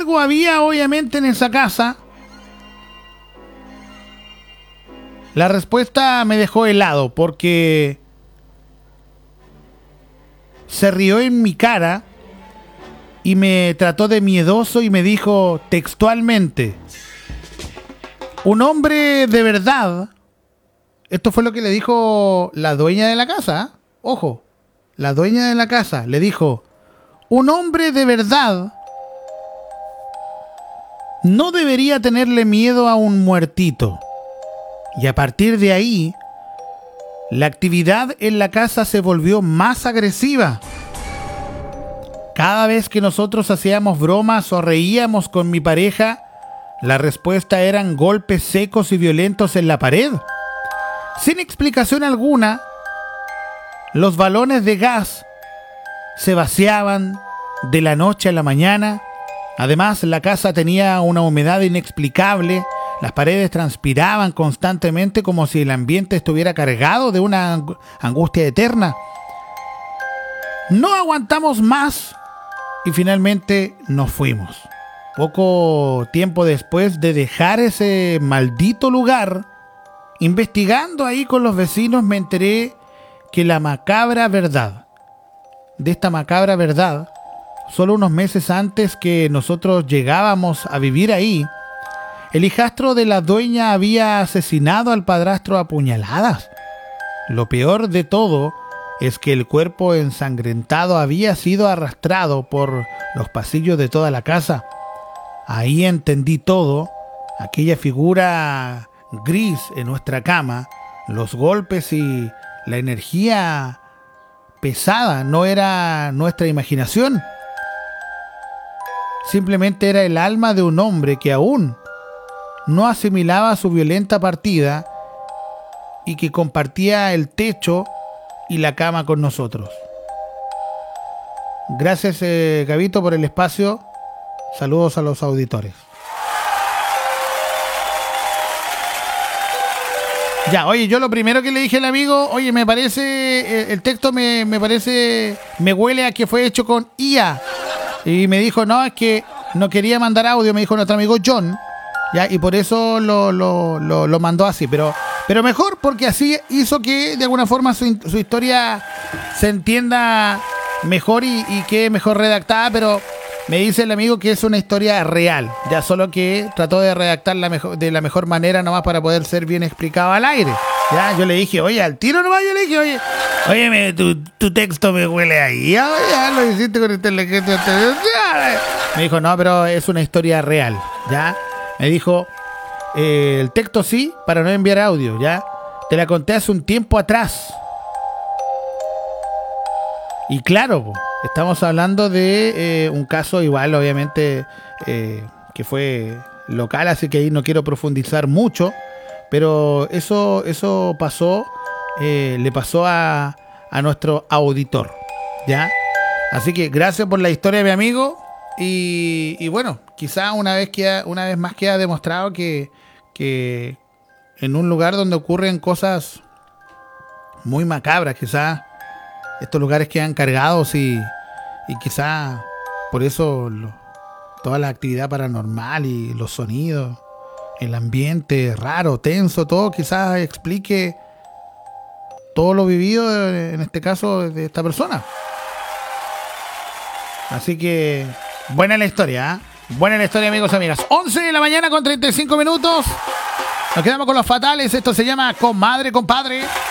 algo había obviamente en esa casa. La respuesta me dejó helado porque se rió en mi cara y me trató de miedoso y me dijo textualmente: un hombre de verdad. Esto fue lo que le dijo la dueña de la casa. Ojo, la dueña de la casa le dijo: un hombre de verdad no debería tenerle miedo a un muertito. Y a partir de ahí, la actividad en la casa se volvió más agresiva. Cada vez que nosotros hacíamos bromas o reíamos con mi pareja, la respuesta eran golpes secos y violentos en la pared. Sin explicación alguna, los balones de gas se vaciaban de la noche a la mañana. Además, la casa tenía una humedad inexplicable. Las paredes transpiraban constantemente como si el ambiente estuviera cargado de una angustia eterna. No aguantamos más y finalmente nos fuimos. Poco tiempo después de dejar ese maldito lugar, investigando ahí con los vecinos, me enteré que la macabra verdad, de esta macabra verdad, solo unos meses antes que nosotros llegábamos a vivir ahí, el hijastro de la dueña había asesinado al padrastro a puñaladas. Lo peor de todo es que el cuerpo ensangrentado había sido arrastrado por los pasillos de toda la casa. Ahí entendí todo. Aquella figura gris en nuestra cama, los golpes y la energía pesada no era nuestra imaginación. Simplemente era el alma de un hombre que aún no asimilaba su violenta partida y que compartía el techo y la cama con nosotros. Gracias, Gabito, por el espacio. Saludos a los auditores. Ya, oye, yo lo primero que le dije al amigo, oye, me parece, el texto me parece, me huele a que fue hecho con IA. Y me dijo, no, es que no quería mandar audio, me dijo nuestro amigo John. Ya, y por eso lo mandó así, pero mejor porque así hizo que de alguna forma su historia se entienda mejor y quede mejor redactada, pero me dice el amigo que es una historia real, ya solo que trató de redactarla de la mejor manera nomás para poder ser bien explicado al aire. Ya, yo le dije, oye, al tiro nomás, yo le dije, oye, tu texto me huele ahí, ya lo hiciste con inteligencia artificial. Me dijo, no, pero es una historia real, ya. Me dijo, el texto sí, para no enviar audio, ¿ya? Te la conté hace un tiempo atrás. Y claro, estamos hablando de un caso igual, obviamente, que fue local, así que ahí no quiero profundizar mucho. Pero eso pasó, le pasó a nuestro auditor, ¿ya? Así que gracias por la historia, mi amigo. Y bueno, quizá una vez más queda demostrado que en un lugar donde ocurren cosas muy macabras, quizá estos lugares quedan cargados y quizá por eso toda la actividad paranormal y los sonidos, el ambiente raro, tenso, todo quizás explique todo lo vivido en este caso de esta persona. Así que buena la historia, ¿eh? Buena la historia, amigos y amigas. 11 de la mañana con 35 minutos. Nos quedamos con los fatales. Esto se llama Comadre, Compadre.